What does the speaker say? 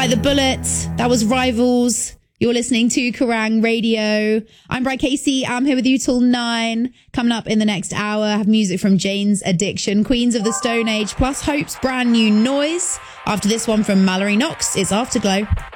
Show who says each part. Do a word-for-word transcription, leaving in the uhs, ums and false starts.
Speaker 1: Bite the Bullet. That was Rivals. You're listening to Kerrang Radio. I'm Brad Casey. I'm here with you till nine. Coming up in the next hour, I have music from Jane's Addiction, Queens of the Stone Age, plus Hope's brand new Noise. After this one from Mallory Knox, it's Afterglow.